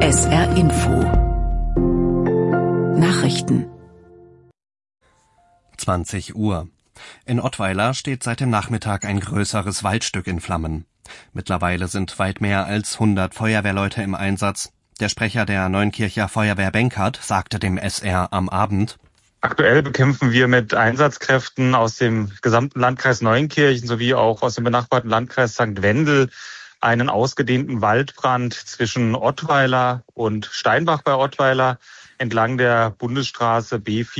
SR Info Nachrichten 20 Uhr. In Ottweiler steht seit dem Nachmittag ein größeres Waldstück in Flammen. Mittlerweile sind weit mehr als 100 Feuerwehrleute im Einsatz. Der Sprecher der Neunkircher Feuerwehr Benkert sagte dem SR am Abend: Aktuell bekämpfen wir mit Einsatzkräften aus dem gesamten Landkreis Neunkirchen sowie auch aus dem benachbarten Landkreis St. Wendel einen ausgedehnten Waldbrand zwischen Ottweiler und Steinbach bei Ottweiler entlang der Bundesstraße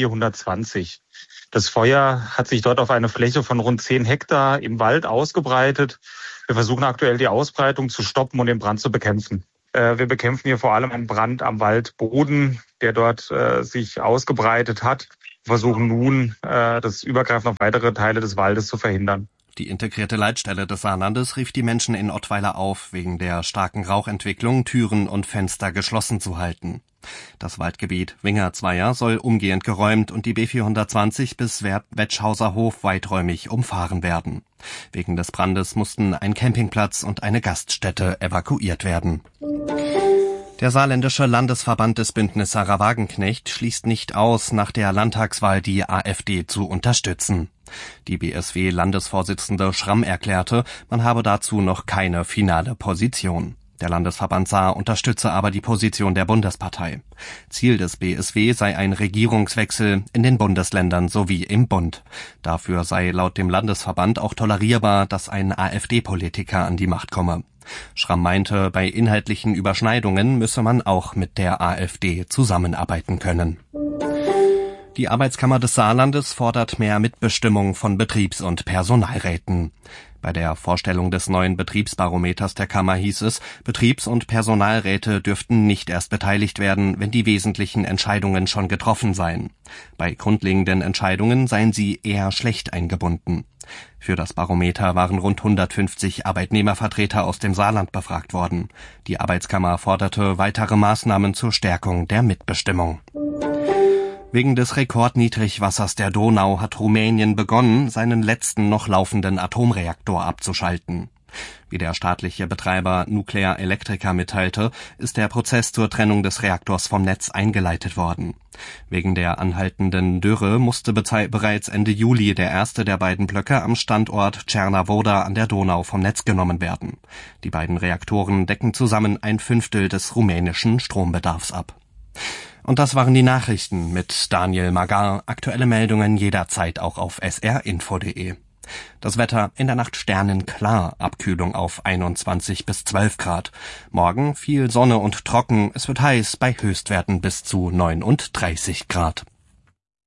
B420. Das Feuer hat sich dort auf eine Fläche von rund 10 Hektar im Wald ausgebreitet. Wir versuchen aktuell die Ausbreitung zu stoppen und den Brand zu bekämpfen. Wir bekämpfen hier vor allem einen Brand am Waldboden, der dort sich ausgebreitet hat. Wir versuchen nun, das Übergreifen auf weitere Teile des Waldes zu verhindern. Die integrierte Leitstelle des Saarlandes rief die Menschen in Ottweiler auf, wegen der starken Rauchentwicklung Türen und Fenster geschlossen zu halten. Das Waldgebiet Winger-Zweier soll umgehend geräumt und die B420 bis Wetschhauser Hof weiträumig umfahren werden. Wegen des Brandes mussten ein Campingplatz und eine Gaststätte evakuiert werden. Der saarländische Landesverband des Bündnis Sarah Wagenknecht schließt nicht aus, nach der Landtagswahl die AfD zu unterstützen. Die BSW-Landesvorsitzende Schramm erklärte, man habe dazu noch keine finale Position. Der Landesverband Saar unterstütze aber die Position der Bundespartei. Ziel des BSW sei ein Regierungswechsel in den Bundesländern sowie im Bund. Dafür sei laut dem Landesverband auch tolerierbar, dass ein AfD-Politiker an die Macht komme. Schramm meinte, bei inhaltlichen Überschneidungen müsse man auch mit der AfD zusammenarbeiten können. Die Arbeitskammer des Saarlandes fordert mehr Mitbestimmung von Betriebs- und Personalräten. Bei der Vorstellung des neuen Betriebsbarometers der Kammer hieß es, Betriebs- und Personalräte dürften nicht erst beteiligt werden, wenn die wesentlichen Entscheidungen schon getroffen seien. Bei grundlegenden Entscheidungen seien sie eher schlecht eingebunden. Für das Barometer waren rund 150 Arbeitnehmervertreter aus dem Saarland befragt worden. Die Arbeitskammer forderte weitere Maßnahmen zur Stärkung der Mitbestimmung. Wegen des Rekordniedrigwassers der Donau hat Rumänien begonnen, seinen letzten noch laufenden Atomreaktor abzuschalten. Wie der staatliche Betreiber Nuclear Electrica mitteilte, ist der Prozess zur Trennung des Reaktors vom Netz eingeleitet worden. Wegen der anhaltenden Dürre musste bereits Ende Juli der erste der beiden Blöcke am Standort Černá an der Donau vom Netz genommen werden. Die beiden Reaktoren decken zusammen 1/5 des rumänischen Strombedarfs ab. Und das waren die Nachrichten mit Daniel Magar. Aktuelle Meldungen jederzeit auch auf srinfo.de. Das Wetter: in der Nacht sternenklar, Abkühlung auf 21 bis 12 Grad. Morgen viel Sonne und trocken, es wird heiß bei Höchstwerten bis zu 39 Grad.